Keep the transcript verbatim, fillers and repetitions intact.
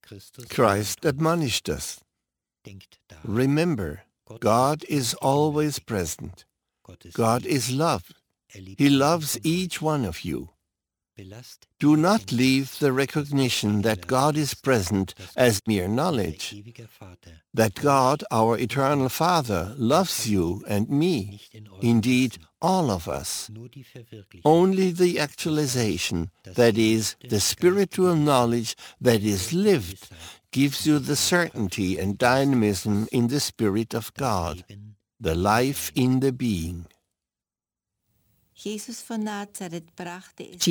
Christ admonished us. Remember, God is always present. God is love. He loves each one of you. Do not leave the recognition that God is present as mere knowledge, that God, our eternal Father, loves you and me, indeed all of us. Only the actualization, that is, the spiritual knowledge that is lived, gives you the certainty and dynamism in the Spirit of God, the life in the being. Jesus von Nazareth brachte es